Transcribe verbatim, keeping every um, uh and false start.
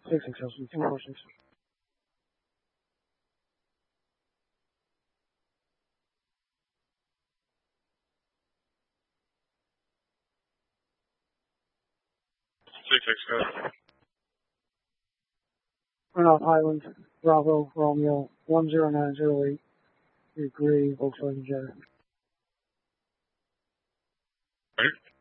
six six L C, two four six. Six six go. Run Highland, Bravo, Romeo, one zero nine zero eight, agree, Volkswagen Jetta. Right.